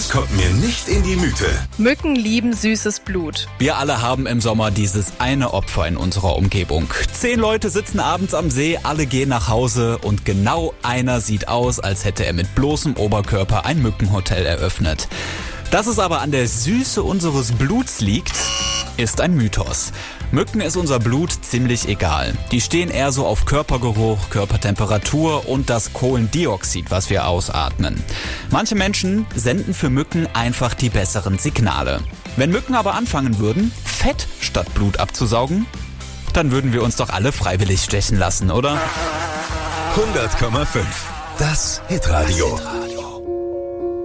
Das kommt mir nicht in die Mütze. Mücken lieben süßes Blut. Wir alle haben im Sommer dieses eine Opfer in unserer Umgebung. 10 Leute sitzen abends am See, alle gehen nach Hause und genau einer sieht aus, als hätte er mit bloßem Oberkörper ein Mückenhotel eröffnet. Dass es aber an der Süße unseres Bluts liegt, ist ein Mythos. Mücken ist unser Blut ziemlich egal. Die stehen eher so auf Körpergeruch, Körpertemperatur und das Kohlendioxid, was wir ausatmen. Manche Menschen senden für Mücken einfach die besseren Signale. Wenn Mücken aber anfangen würden, Fett statt Blut abzusaugen, dann würden wir uns doch alle freiwillig stechen lassen, oder? 100,5. Das Hitradio.